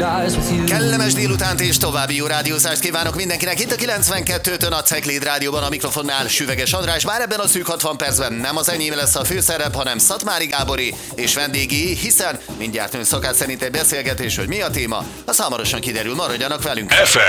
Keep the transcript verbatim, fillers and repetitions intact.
Kellemes délutánt és további jó rádiózást kívánok mindenkinek. Itt a kilencvenkettőtön a Cegléd Rádióban, a mikrofonnál Süveges András. Bár ebben a szűk hatvan percben nem az enyém lesz a főszerep, hanem Szatmári Gábori és vendégi, hiszen mindjárt ön szokás szerint egy beszélgetés, hogy mi a téma, az hamarosan kiderül, maradjanak velünk. ef